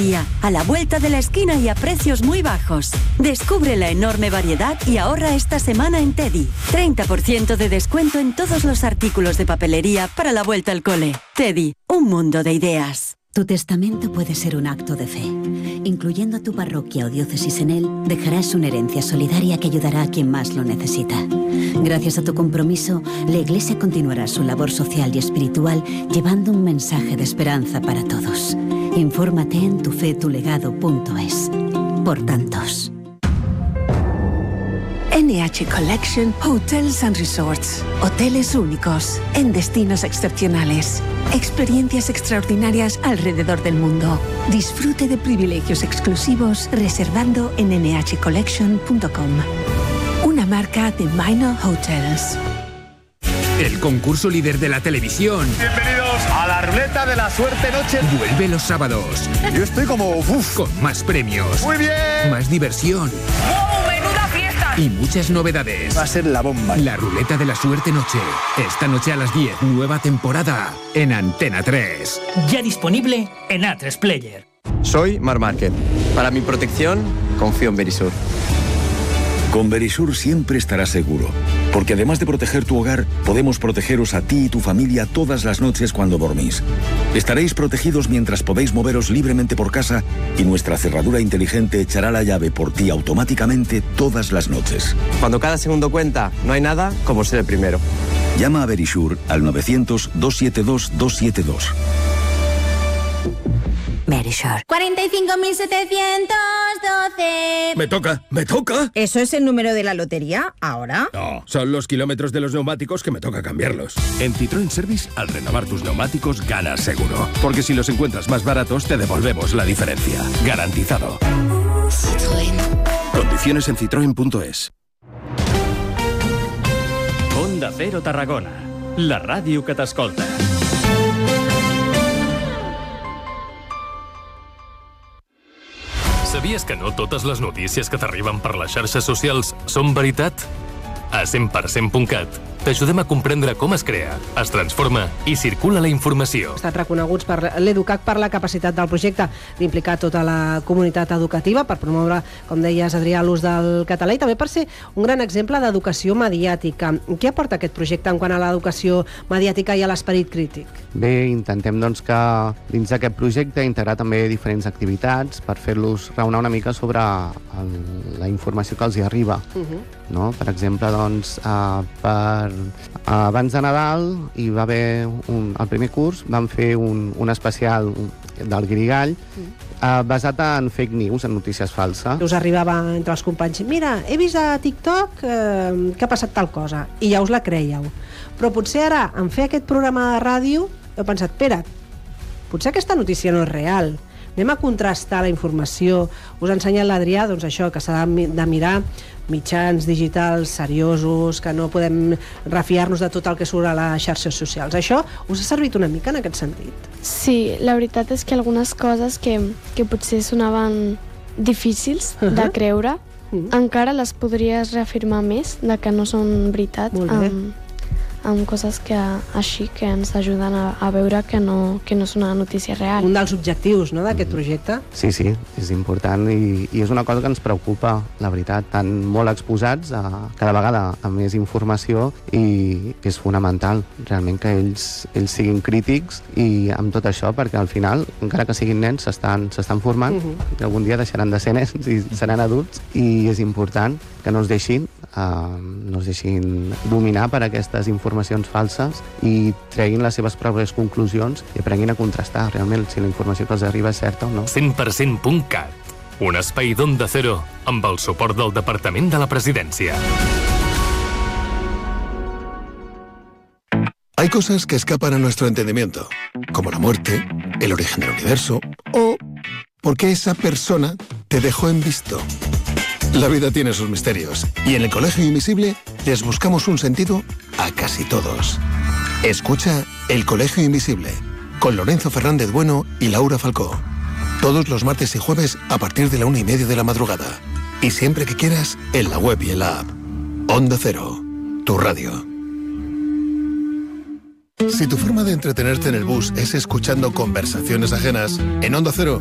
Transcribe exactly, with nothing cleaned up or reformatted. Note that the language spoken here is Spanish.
A la vuelta de la esquina y a precios muy bajos. Descubre la enorme variedad y ahorra esta semana en Teddy. treinta por ciento de descuento en todos los artículos de papelería para la vuelta al cole. Teddy, un mundo de ideas. Tu testamento puede ser un acto de fe. Incluyendo a tu parroquia o diócesis en él, dejarás una herencia solidaria que ayudará a quien más lo necesita. Gracias a tu compromiso, la Iglesia continuará su labor social y espiritual llevando un mensaje de esperanza para todos. Infórmate en tufetulegado punto es. Por tantos. N H Collection Hotels and Resorts. Hoteles únicos, en destinos excepcionales. Experiencias extraordinarias alrededor del mundo. Disfrute de privilegios exclusivos reservando en ene hache collection punto com. Una marca de Minor Hotels. El concurso líder de la televisión. Bienvenidos a la ruleta de la suerte noche. Vuelve los sábados. Yo estoy como uf. Con más premios. Muy bien. Más diversión. ¡Wow! ¡Menuda fiesta! Y muchas novedades. Va a ser la bomba. La ruleta de la suerte noche. Esta noche a las diez, nueva temporada. En Antena tres. Ya disponible en A tres Player. Soy Marc Márquez. Para mi protección, confío en Verisur. Con Verisur siempre estarás seguro, porque además de proteger tu hogar, podemos protegeros a ti y tu familia todas las noches cuando dormís. Estaréis protegidos mientras podéis moveros libremente por casa y nuestra cerradura inteligente echará la llave por ti automáticamente todas las noches. Cuando cada segundo cuenta, no hay nada como ser el primero. Llama a Verisur al novecientos, doscientos setenta y dos, doscientos setenta y dos. Verisur. cuarenta y cinco mil setecientos doce. Me toca, me toca. ¿Eso es el número de la lotería? ¿Ahora? No, son los kilómetros de los neumáticos que me toca cambiarlos. En Citroën Service, al renovar tus neumáticos, ganas seguro. Porque si los encuentras más baratos, te devolvemos la diferencia. Garantizado. Citroën. Condiciones en citroen punto es. Onda Cero Tarragona, la ràdio que t'escolta. Sabies que no totes les notícies que t'arriben per les xarxes socials són veritat? A cent per cent punt cat t'ajudem a comprendre com es crea, es transforma i circula la informació. Estan reconeguts per l'Educac per la capacitat del projecte d'implicar tota la comunitat educativa per promoure, com deies, Adrià, l'ús del català i també per ser un gran exemple d'educació mediàtica. Què aporta aquest projecte en quant a l'educació mediàtica i a l'esperit crític? Bé, intentem doncs, que dins d'aquest projecte integrar també diferents activitats per fer-los raonar una mica sobre el, la informació que els hi arriba. Uh-huh. No? Per exemple, doncs, uh, per, uh, abans de Nadal hi va haver un, el primer curs vam fer un, un especial del Guirigall uh, basat en fake news, en notícies falses. Us arribava entre els companys, mira, he vist a TikTok eh, que ha passat tal cosa, i ja us la creieu. Però potser ara, en fer aquest programa de ràdio, heu pensat, espera, potser aquesta notícia no és real. Anem a contrastar la informació. Us ha ensenyat l'Adrià, doncs això, que s'ha de mirar mitjans digitals seriosos, que no podem refiar-nos de tot el que surt a les xarxes socials. Això us ha servit una mica en aquest sentit? Sí, la veritat és que algunes coses que, que potser sonaven difícils uh-huh. de creure, uh-huh. encara les podries reafirmar més de que no són veritat. Molt bé. Um, amb coses que, així que ens ajuden a, a veure que no, que no és una notícia real. Un dels objectius, no, d'aquest projecte? Sí, sí, és important i, i és una cosa que ens preocupa, la veritat. Estan molt exposats a, cada vegada a més informació i és fonamental realment que ells, ells siguin crítics i amb tot això, perquè al final, encara que siguin nens, s'estan s'estan formant, uh-huh. i algun dia deixaran de ser nens i seran adults, i és important que no es deixin, uh, no es deixin dominar per aquestes informacions falses i treguin les seves pròpies conclusions i aprenguin a contrastar realment si la informació que els arriba és certa o no. cent per cent punt cat, un espai d'Onda Cero amb el suport del Departament de la Presidència. Hay cosas que escapan a nuestro entendimiento, como la muerte, el origen del universo o por qué esa persona te dejó en visto. La vida tiene sus misterios y en el Colegio Invisible les buscamos un sentido a casi todos. Escucha El Colegio Invisible con Lorenzo Fernández Bueno y Laura Falcó. Todos los martes y jueves a partir de la una y media de la madrugada. Y siempre que quieras en la web y en la app. Onda Cero, tu radio. Si tu forma de entretenerte en el bus es escuchando conversaciones ajenas, en Onda Cero